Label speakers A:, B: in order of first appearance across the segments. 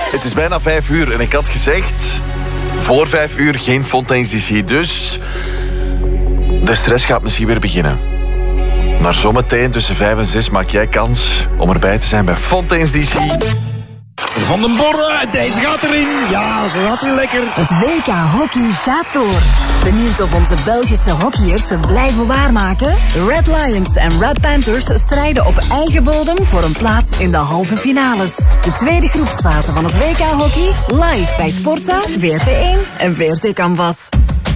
A: Het is bijna 5 uur en ik had gezegd... voor 5 uur geen Fontaine's DC. Dus de stress gaat misschien weer beginnen. Maar zometeen tussen 5 en 6 maak jij kans om erbij te zijn bij Fontaine's DC.
B: Van den Borre, deze gaat erin. Ja, zo gaat hij lekker.
C: Het WK Hockey gaat door. Benieuwd of onze Belgische hockeyers ze blijven waarmaken? Red Lions en Red Panthers strijden op eigen bodem voor een plaats in de halve finales. De tweede groepsfase van het WK Hockey live bij Sportza, VRT1 en VRT Canvas.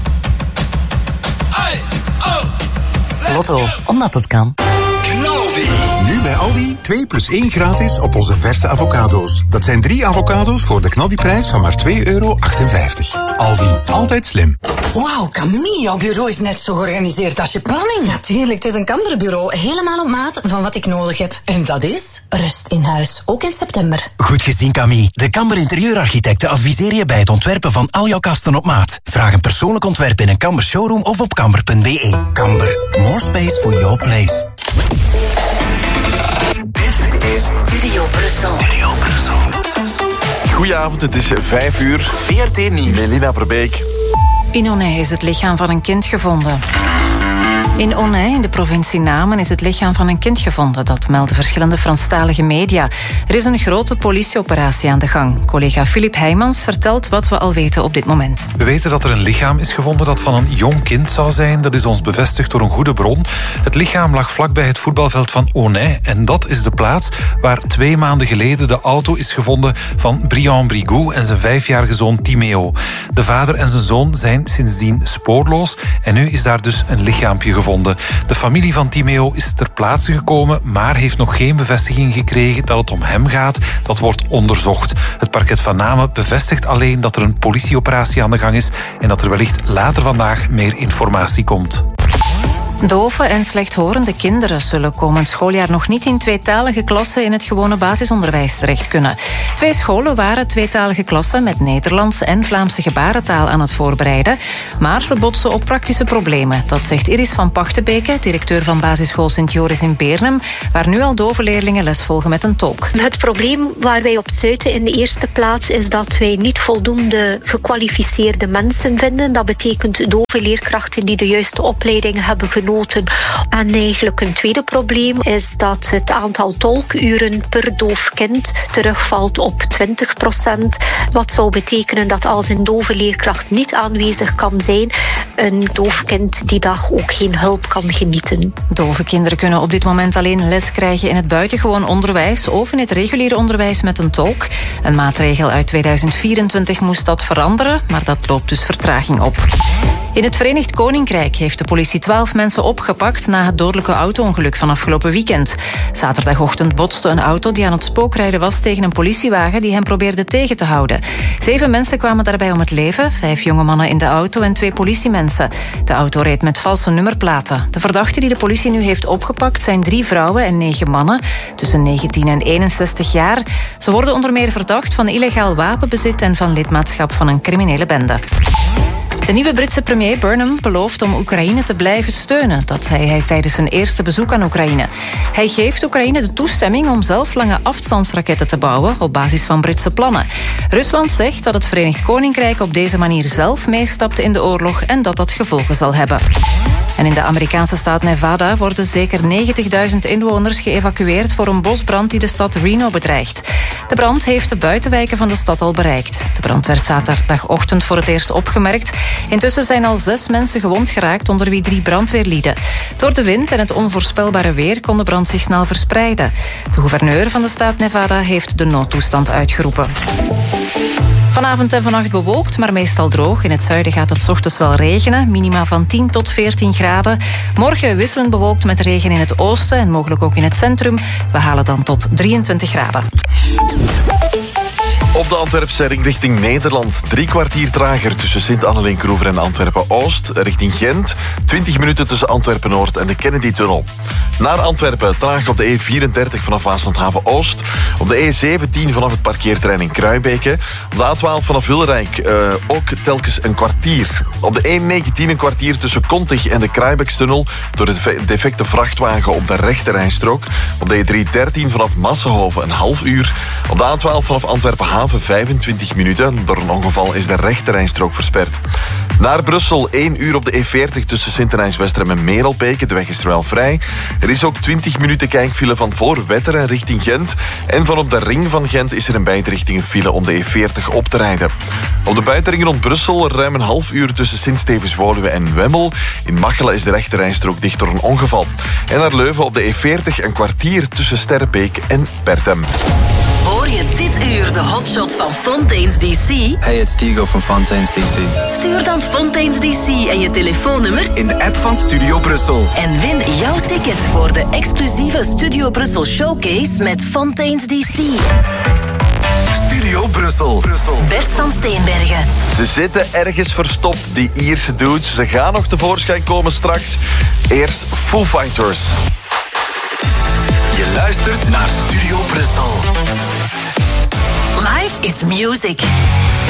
D: Lotto, omdat het kan.
E: Nu bij Aldi 2 plus 1 gratis op onze verse avocado's. Dat zijn 3 avocado's voor de knaldiprijs van maar €2,58. Aldi, altijd slim.
D: Wauw, Camille, jouw bureau is net zo georganiseerd als je planning.
F: Natuurlijk, het is een Kamderbureau. Helemaal op maat van wat ik nodig heb.
D: En dat is?
F: Rust in huis, ook in september.
G: Goed gezien, Camille. De Kamber Interieurarchitecten adviseren je bij het ontwerpen van al jouw kasten op maat. Vraag een persoonlijk ontwerp in een Kamber showroom of op kamber.be. Kamber, more space for your place.
C: Dit is Studio Brussel.
A: Goedenavond, het is 5 uur.
G: VRT Nieuws.
A: Melina Verbeek.
H: In Onay is het lichaam van een kind gevonden. In Onay, in de provincie Namen, is het lichaam van een kind gevonden. Dat melden verschillende Franstalige media. Er is een grote politieoperatie aan de gang. Collega Filip Heijmans vertelt wat we al weten op dit moment.
I: We weten dat er een lichaam is gevonden dat van een jong kind zou zijn. Dat is ons bevestigd door een goede bron. Het lichaam lag vlakbij het voetbalveld van Onay. En dat is de plaats waar 2 maanden geleden de auto is gevonden van Brian Brigou en zijn 5-jarige zoon Timeo. De vader en zijn zoon zijn sindsdien spoorloos. En nu is daar dus een lichaampje gevonden. De familie van Timeo is ter plaatse gekomen, maar heeft nog geen bevestiging gekregen dat het om hem gaat. Dat wordt onderzocht. Het parket van Namen bevestigt alleen dat er een politieoperatie aan de gang is en dat er wellicht later vandaag meer informatie komt.
H: Dove en slechthorende kinderen zullen komend schooljaar nog niet in 2-talige klassen in het gewone basisonderwijs terecht kunnen. 2 scholen waren 2-talige klassen met Nederlands en Vlaamse gebarentaal aan het voorbereiden, maar ze botsen op praktische problemen. Dat zegt Iris van Pachtenbeke, directeur van basisschool Sint-Joris in Beernem, waar nu al dove leerlingen les volgen met een tolk.
J: Het probleem waar wij op stuiten in de eerste plaats is dat wij niet voldoende gekwalificeerde mensen vinden. Dat betekent dove leerkrachten die de juiste opleiding hebben genoten. En eigenlijk een tweede probleem is dat het aantal tolkuren per doof kind terugvalt op 20%. Wat zou betekenen dat als een dove leerkracht niet aanwezig kan zijn, een doof kind die dag ook geen hulp kan genieten.
H: Dove kinderen kunnen op dit moment alleen les krijgen in het buitengewoon onderwijs of in het reguliere onderwijs met een tolk. Een maatregel uit 2024 moest dat veranderen, maar dat loopt dus vertraging op. In het Verenigd Koninkrijk heeft de politie 12 mensen opgepakt na het dodelijke auto-ongeluk van afgelopen weekend. Zaterdagochtend botste een auto die aan het spookrijden was tegen een politiewagen die hem probeerde tegen te houden. 7 mensen kwamen daarbij om het leven, 5 jonge mannen in de auto en 2 politiemensen. De auto reed met valse nummerplaten. De verdachten die de politie nu heeft opgepakt zijn 3 vrouwen en 9 mannen, tussen 19 en 61 jaar. Ze worden onder meer verdacht van illegaal wapenbezit en van lidmaatschap van een criminele bende. De nieuwe Britse premier Burnham belooft om Oekraïne te blijven steunen. Dat zei hij tijdens zijn eerste bezoek aan Oekraïne. Hij geeft Oekraïne de toestemming om zelf lange afstandsraketten te bouwen op basis van Britse plannen. Rusland zegt dat het Verenigd Koninkrijk op deze manier zelf meestapt in de oorlog en dat dat gevolgen zal hebben. En in de Amerikaanse staat Nevada worden zeker 90.000 inwoners geëvacueerd voor een bosbrand die de stad Reno bedreigt. De brand heeft de buitenwijken van de stad al bereikt. De brand werd zaterdagochtend voor het eerst opgemerkt. Intussen zijn al 6 mensen gewond geraakt, onder wie 3 brandweerlieden. Door de wind en het onvoorspelbare weer kon de brand zich snel verspreiden. De gouverneur van de staat Nevada heeft de noodtoestand uitgeroepen. Vanavond en vannacht bewolkt, maar meestal droog. In het zuiden gaat het 's ochtends wel regenen. Minima van 10 tot 14 graden. Morgen wisselend bewolkt met regen in het oosten en mogelijk ook in het centrum. We halen dan tot 23 graden.
A: Op de Antwerpse ring richting Nederland. 3 kwartier trager tussen Sint-Annelien-Kroever en Antwerpen-Oost. Richting Gent. 20 minuten tussen Antwerpen-Noord en de Kennedy-tunnel. Naar Antwerpen traag op de E34 vanaf Waaslandhaven-Oost. Op de E17 vanaf het parkeerterrein in Kruibeke. Op de A12 vanaf Wilrijk ook telkens een kwartier. Op de E19 een kwartier tussen Kontig en de Kruibekstunnel door de defecte vrachtwagen op de rechterrijstrook. Op de E313 vanaf Massenhoven een half uur. Op de A12 vanaf Antwerpen-Haven haven 25 minuten. Door een ongeval is de rechterrijstrook versperd. Naar Brussel 1 uur op de E40 tussen Sint-Anijs-Westerem en Merelbeke. De weg is er wel vrij. Er is ook 20 minuten kijkfile van voor Wetteren richting Gent. En van op de ring van Gent is er in beide richtingen file om de E40 op te rijden. Op de buitenring rond Brussel ruim een half uur tussen Sint-Stevens-Woluwe en Wemmel. In Machelen is de rechterrijstrook dicht door een ongeval. En naar Leuven op de E40 een kwartier tussen Sterrebeek en Bertem.
C: Hoor je dit uur de hotshot van Fontaine's DC?
K: Hey, it's Diego van Fontaine's DC.
C: Stuur dan Fontaine's DC en je telefoonnummer
K: in de app van Studio Brussel.
C: En win jouw ticket voor de exclusieve Studio Brussel Showcase met Fontaine's DC.
K: Studio Brussel.
C: Bert van Steenbergen.
A: Ze zitten ergens verstopt, die Ierse dudes. Ze gaan nog tevoorschijn komen straks. Eerst Foo Fighters.
K: Je luistert naar Studio Brussel.
C: Life is music.